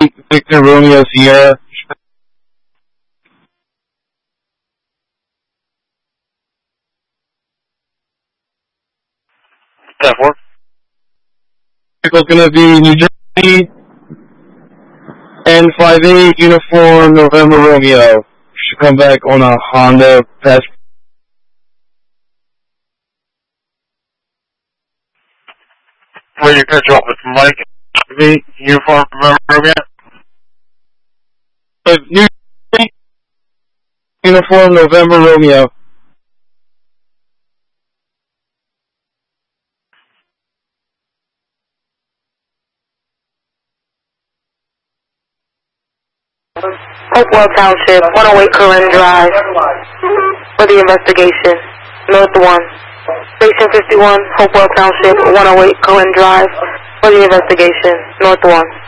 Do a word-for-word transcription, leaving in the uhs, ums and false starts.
Victor Romeo Sierra. ten four. Vehicle's gonna be New Jersey, N five eight Uniform November Romeo. Should come back on a Honda Pass. Where you catch off with Mike, the Uniform November Romeo? Uh, New Jersey, Uniform November Romeo. Hopewell Township, one oh eight Corinne Drive, for the investigation, North one. Station fifty-one, Hopewell Township, one oh eight Corinne Drive, for the investigation, North one.